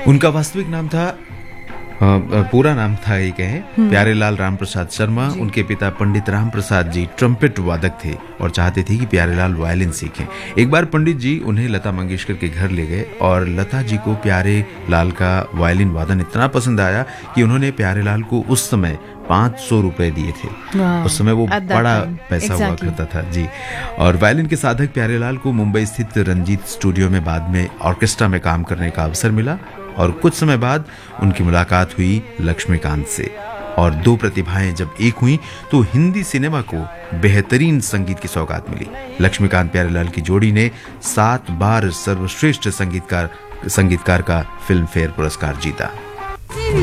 उनका वास्तविक नाम था, पूरा नाम था ये कहें, प्यारेलाल राम प्रसाद शर्मा। उनके पिता पंडित राम प्रसाद जी ट्रम्पेट वादक थे और चाहते थे कि प्यारेलाल वायलिन सीखें। एक बार पंडित जी उन्हें लता मंगेशकर के घर ले गए और लता जी को प्यारेलाल का वायलिन वादन इतना पसंद आया कि उन्होंने प्यारेलाल को उस समय 500 रुपए दिए थे। उस समय वो बड़ा पैसा हुआ करता था जी। और वायलिन के साधक प्यारेलाल को मुंबई स्थित रंजीत स्टूडियो में बाद में ऑर्केस्ट्रा में काम करने का अवसर मिला और कुछ समय बाद उनकी मुलाकात हुई लक्ष्मीकांत से। और दो प्रतिभाएं जब एक हुई तो हिंदी सिनेमा को बेहतरीन संगीत की सौगात मिली। लक्ष्मीकांत प्यारेलाल की जोड़ी ने 7 बार सर्वश्रेष्ठ संगीतकार का फिल्म फेयर पुरस्कार जीता।